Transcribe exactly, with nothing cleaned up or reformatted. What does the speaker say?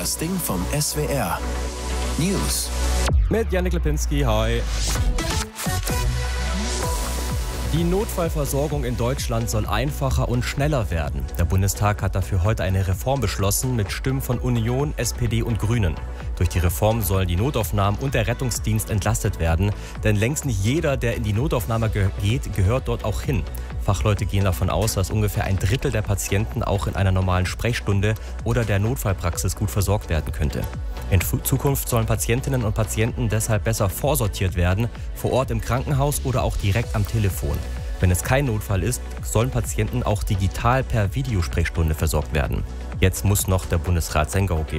Das Ding vom S W R. News. Mit Janik Lipinski, hi. Die Notfallversorgung in Deutschland soll einfacher und schneller werden. Der Bundestag hat dafür heute eine Reform beschlossen mit Stimmen von Union, S P D und Grünen. Durch die Reform sollen die Notaufnahmen und der Rettungsdienst entlastet werden. Denn längst nicht jeder, der in die Notaufnahme geht, gehört dort auch hin. Fachleute gehen davon aus, dass ungefähr ein Drittel der Patienten auch in einer normalen Sprechstunde oder der Notfallpraxis gut versorgt werden könnte. In Zukunft sollen Patientinnen und Patienten deshalb besser vorsortiert werden, vor Ort im Krankenhaus oder auch direkt am Telefon. Wenn es kein Notfall ist, sollen Patienten auch digital per Videosprechstunde versorgt werden. Jetzt muss noch der Bundesrat sein Go geben.